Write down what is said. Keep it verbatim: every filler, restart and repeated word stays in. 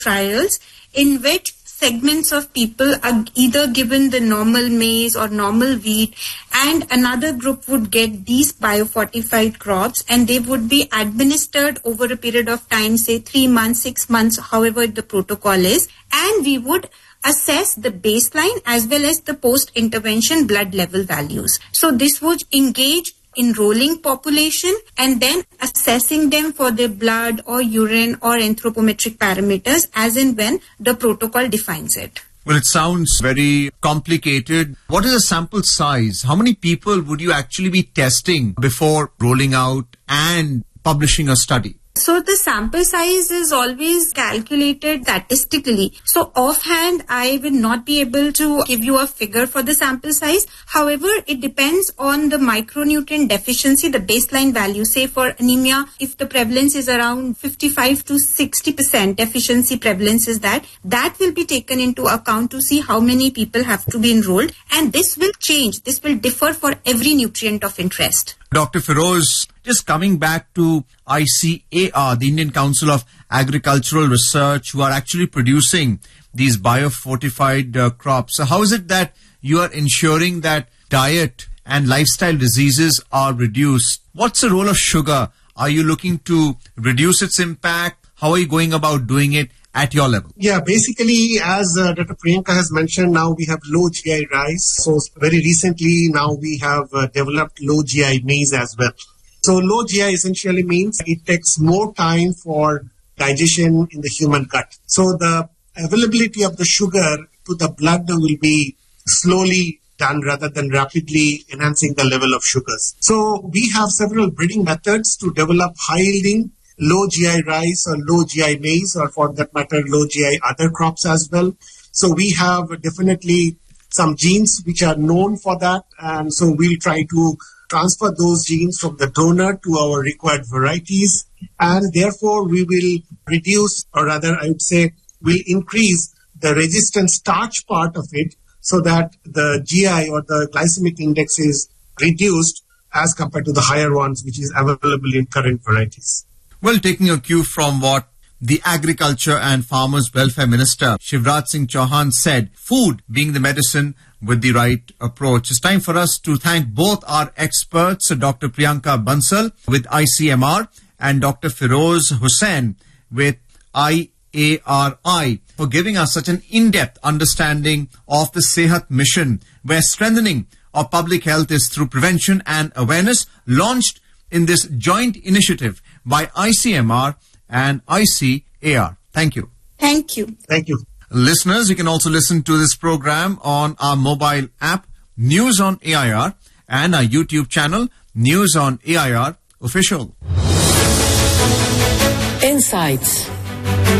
trials in which segments of people are either given the normal maize or normal wheat, and another group would get these biofortified crops, and they would be administered over a period of time, say three months, six months, however the protocol is, and we would assess the baseline as well as the post-intervention blood level values. So this would engage enrolling population and then assessing them for their blood or urine or anthropometric parameters as and when the protocol defines it. Well, it sounds very complicated. What is the sample size? How many people would you actually be testing before rolling out and publishing a study? So the sample size is always calculated statistically. So offhand, I will not be able to give you a figure for the sample size. However, it depends on the micronutrient deficiency, the baseline value. Say for anemia, if the prevalence is around fifty-five to sixty percent deficiency prevalence is that, that will be taken into account to see how many people have to be enrolled. And this will change. This will differ for every nutrient of interest. Doctor Feroze, just coming back to I C A R, the Indian Council of Agricultural Research, who are actually producing these biofortified uh, crops. So how is it that you are ensuring that diet and lifestyle diseases are reduced? What's the role of sugar? Are you looking to reduce its impact? How are you going about doing it at your level? Yeah, basically, as uh, Doctor Priyanka has mentioned, now we have low G I rice. So very recently, now we have uh, developed low G I maize as well. So low G I essentially means it takes more time for digestion in the human gut. So the availability of the sugar to the blood will be slowly done rather than rapidly enhancing the level of sugars. So we have several breeding methods to develop high-yielding low G I rice or low G I maize, or for that matter, low G I other crops as well. So we have definitely some genes which are known for that. And so we'll try to transfer those genes from the donor to our required varieties. And therefore, we will reduce, or rather, I would say, will increase the resistant starch part of it so that the G I or the glycemic index is reduced as compared to the higher ones, which is available in current varieties. Well, taking a cue from what the Agriculture and Farmers Welfare Minister Shivraj Singh Chauhan said, food being the medicine with the right approach. It's time for us to thank both our experts, Doctor Priyanka Bansal with I C M R and Doctor Feroze Hussain with I A R I for giving us such an in-depth understanding of the Sehat mission, where strengthening of public health is through prevention and awareness, launched in this joint initiative by I C M R and I C A R. Thank you. Thank you. Thank you. Listeners, you can also listen to this program on our mobile app, News on A I R, and our YouTube channel, News on A I R Official. Insights.